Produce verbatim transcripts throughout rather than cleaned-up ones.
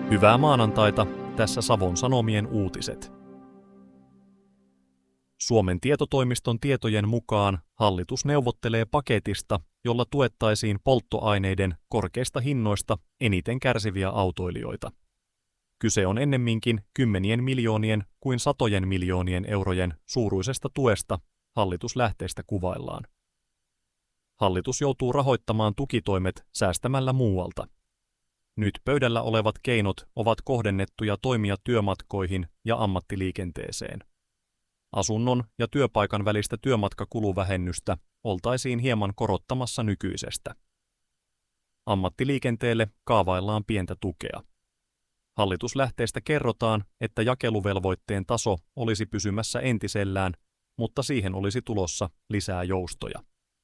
Hyvää maanantaita, tässä Savon Sanomien uutiset. Suomen tietotoimiston tietojen mukaan hallitus neuvottelee paketista, jolla tuettaisiin polttoaineiden korkeista hinnoista eniten kärsiviä autoilijoita. Kyse on ennemminkin kymmenien miljoonien kuin satojen miljoonien eurojen suuruisesta tuesta, hallituslähteistä kuvaillaan. Hallitus joutuu rahoittamaan tukitoimet säästämällä muualta. Nyt pöydällä olevat keinot ovat kohdennettuja toimia työmatkoihin ja ammattiliikenteeseen. Asunnon ja työpaikan välistä työmatkakuluvähennystä oltaisiin hieman korottamassa nykyisestä. Ammattiliikenteelle kaavaillaan pientä tukea. Hallituslähteistä kerrotaan, että jakeluvelvoitteen taso olisi pysymässä entisellään, mutta siihen olisi tulossa lisää joustoja.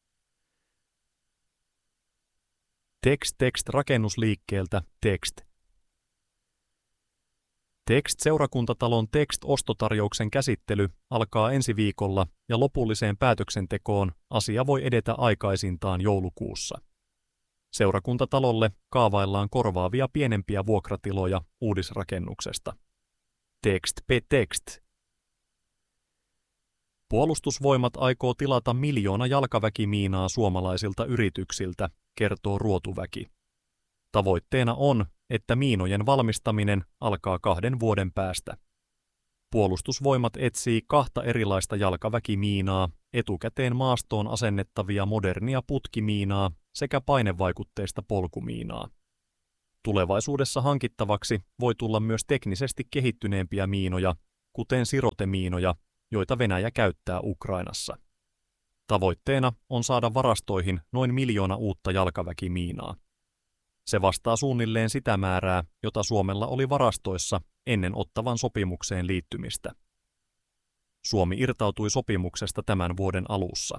Text Text rakennusliikkeeltä Text. Text-seurakuntatalon Text-ostotarjouksen käsittely alkaa ensi viikolla ja lopulliseen päätöksentekoon asia voi edetä aikaisintaan joulukuussa. Seurakuntatalolle kaavaillaan korvaavia pienempiä vuokratiloja uudisrakennuksesta. Text pe Text. Puolustusvoimat aikoo tilata miljoona jalkaväkimiinaa suomalaisilta yrityksiltä, kertoo Ruotuväki. Tavoitteena on, että miinojen valmistaminen alkaa kahden vuoden päästä. Puolustusvoimat etsii kahta erilaista jalkaväkimiinaa, etukäteen maastoon asennettavia modernia putkimiinaa sekä painevaikutteista polkumiinaa. Tulevaisuudessa hankittavaksi voi tulla myös teknisesti kehittyneempiä miinoja, kuten sirotemiinoja, joita Venäjä käyttää Ukrainassa. Tavoitteena on saada varastoihin noin miljoona uutta jalkaväkimiinaa. Se vastaa suunnilleen sitä määrää, jota Suomella oli varastoissa ennen Ottawan sopimukseen liittymistä. Suomi irtautui sopimuksesta tämän vuoden alussa.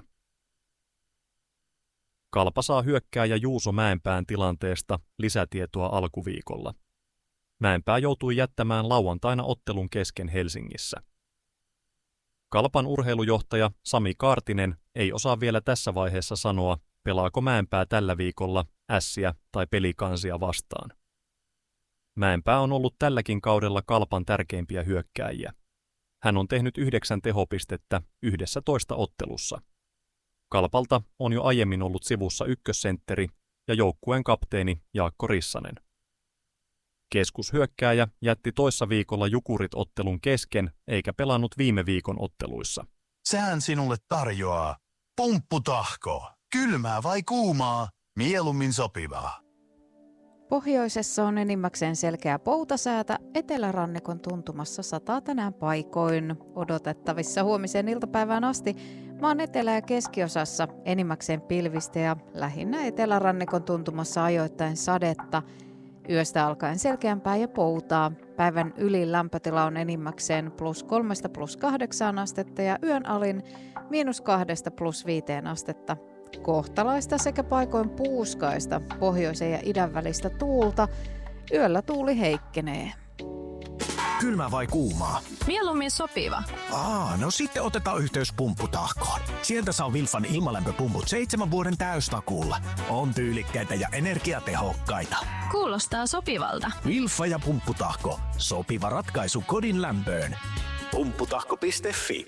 Kalpa saa hyökkääjä Juuso Mäenpään tilanteesta lisätietoa alkuviikolla. Mäenpää joutui jättämään lauantaina ottelun kesken Helsingissä. Kalpan urheilujohtaja Sami Kaartinen ei osaa vielä tässä vaiheessa sanoa, pelaako Mäenpää tällä viikolla Ässiä tai Pelikansia vastaan. Mäenpää on ollut tälläkin kaudella Kalpan tärkeimpiä hyökkääjiä. Hän on tehnyt yhdeksän tehopistettä yhdessä toista ottelussa. Kalpalta on jo aiemmin ollut sivussa ykkössentteri ja joukkueen kapteeni Jaakko Rissanen. Keskushyökkääjä jätti toissa viikolla Jukurit-ottelun kesken eikä pelannut viime viikon otteluissa. Sehän sinulle tarjoaa pumpputahko. Kylmää vai kuumaa? Mieluummin sopivaa. Pohjoisessa on enimmäkseen selkeä poutasäätä, etelärannikon tuntumassa sataa tänään paikoin. Odotettavissa huomiseen iltapäivään asti maan etelä- ja keskiosassa enimmäkseen pilvistä ja lähinnä etelärannikon tuntumassa ajoittain sadetta. Yöstä alkaen selkeämpää ja poutaa. Päivän ylin lämpötila on enimmäkseen plus kolmesta plus kahdeksaan astetta ja yön alin miinus kahdesta plus viiteen astetta. Kohtalaista sekä paikoin puuskaista pohjoisen ja idän välistä tuulta. Yöllä tuuli heikkenee. Kylmä vai kuumaa? Mieluummin sopiva. Aa, no sitten otetaan yhteys Pumpputahkoon. Sieltä saa Wilfan ilmalämpöpumput seitsemän vuoden täystakuulla. On tyylikkäitä ja energiatehokkaita. Kuulostaa sopivalta. Wilfa ja Pumpputahko. Sopiva ratkaisu kodin lämpöön. Pumpputahko piste fi.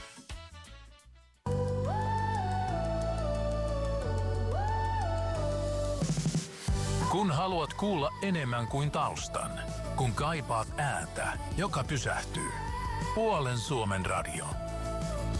Kun haluat kuulla enemmän kuin taustan, kun kaipaat ääntä, joka pysähtyy. Puolen Suomen radio.